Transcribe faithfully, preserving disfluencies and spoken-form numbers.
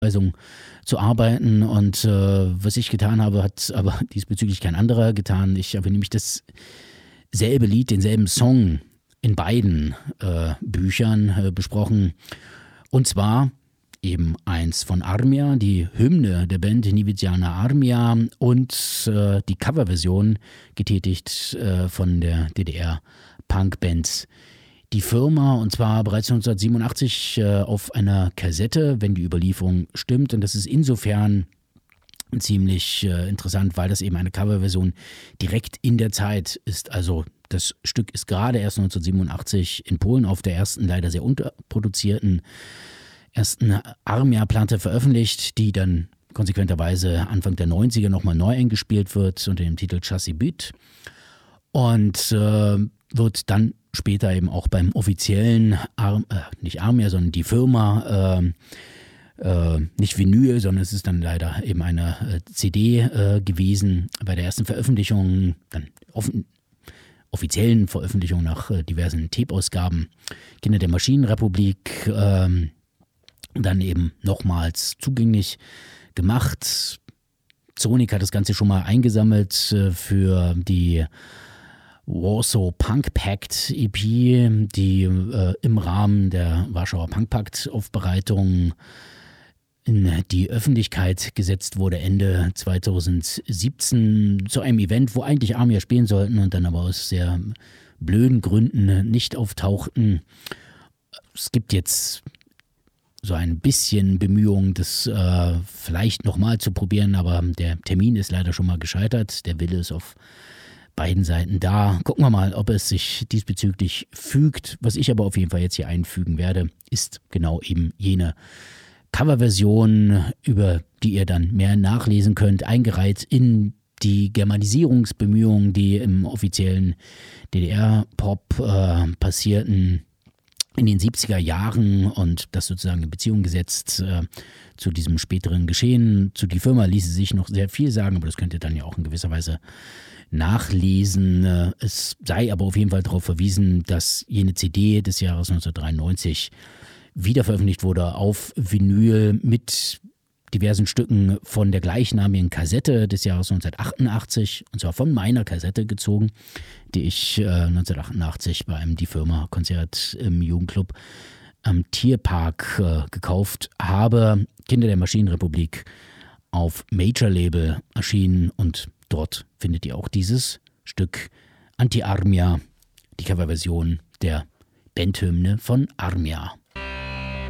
Anweisung zu arbeiten und äh, was ich getan habe, hat aber diesbezüglich kein anderer getan. Ich habe nämlich dasselbe Lied, denselben Song in beiden äh, Büchern äh, besprochen und zwar eben eins von Armia, die Hymne der Band Niviziana Armia und äh, die Coverversion getätigt äh, von der D D R-Punkband Die Firma, und zwar bereits neunzehnhundertsiebenundachtzig äh, auf einer Kassette, wenn die Überlieferung stimmt. Und das ist insofern ziemlich äh, interessant, weil das eben eine Coverversion direkt in der Zeit ist. Also das Stück ist gerade erst neunzehnhundertsiebenundachtzig in Polen auf der ersten, leider sehr unterproduzierten ersten Armia-Platte veröffentlicht, die dann konsequenterweise Anfang der neunziger nochmal neu eingespielt wird unter dem Titel Chassis Beat. Und äh, wird dann später eben auch beim offiziellen, Arm, äh, nicht Armia, sondern die Firma, äh, äh, nicht Vinyl, sondern es ist dann leider eben eine äh, C D äh, gewesen, bei der ersten Veröffentlichung, dann offen, offiziellen Veröffentlichung nach äh, diversen Tape-Ausgaben, Kinder der Maschinenrepublik, äh, dann eben nochmals zugänglich gemacht. Sonic hat das Ganze schon mal eingesammelt äh, für die Warsaw Punk Pact E P, die äh, im Rahmen der Warschauer Punk Pact Aufbereitung in die Öffentlichkeit gesetzt wurde Ende zweitausendsiebzehn zu einem Event, wo eigentlich Armia spielen sollten und dann aber aus sehr blöden Gründen nicht auftauchten. Es gibt jetzt so ein bisschen Bemühungen, das äh, vielleicht nochmal zu probieren, aber der Termin ist leider schon mal gescheitert. Der Wille ist auf beiden Seiten da. Gucken wir mal, ob es sich diesbezüglich fügt. Was ich aber auf jeden Fall jetzt hier einfügen werde, ist genau eben jene Coverversion, über die ihr dann mehr nachlesen könnt, eingereiht in die Germanisierungsbemühungen, die im offiziellen D D R-Pop äh, passierten in den siebziger Jahren und das sozusagen in Beziehung gesetzt äh, zu diesem späteren Geschehen. Zu die Firma ließe sich noch sehr viel sagen, aber das könnt ihr dann ja auch in gewisser Weise nachlesen. Es sei aber auf jeden Fall darauf verwiesen, dass jene C D des Jahres neunzehnhundertdreiundneunzig wiederveröffentlicht wurde auf Vinyl mit diversen Stücken von der gleichnamigen Kassette des Jahres neunzehnhundertachtundachtzig, und zwar von meiner Kassette gezogen, die ich äh, neunzehnhundertachtundachtzig bei einem Die Firma-Konzert im Jugendclub am Tierpark äh, gekauft habe. Kinder der Maschinenrepublik auf Major-Label erschienen und dort findet ihr auch dieses Stück Anti-Armia, die Coverversion der Bandhymne von Armia.